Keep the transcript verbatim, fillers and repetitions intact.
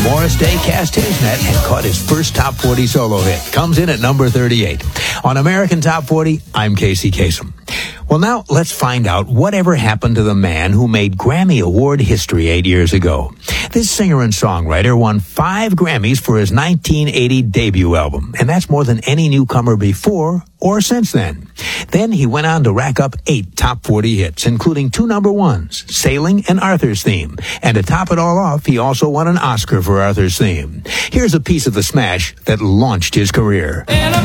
Morris Day cast his net and caught his first Top forty solo hit. Comes in at number thirty-eight. On American Top forty, I'm Casey Kasem. Well, now let's find out whatever happened to the man who made Grammy Award history eight years ago. This singer and songwriter won five Grammys for his nineteen eighty debut album, and that's more than any newcomer before or since then. Then he went on to rack up eight Top forty hits, including two number ones, Sailing and Arthur's Theme. And to top it all off, he also won an Oscar for Arthur's Theme. Here's a piece of the smash that launched his career.